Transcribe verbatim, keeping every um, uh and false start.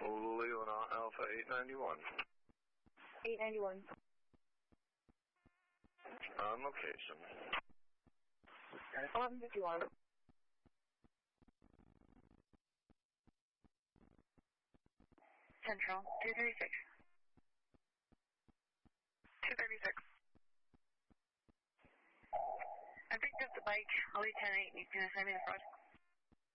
Leona Alpha eight ninety-one. eight ninety-one. On location. eleven fifty-one. Central, two thirty-six. two thirty-six. I picked up the bike. Lieutenant, you can assign me the front.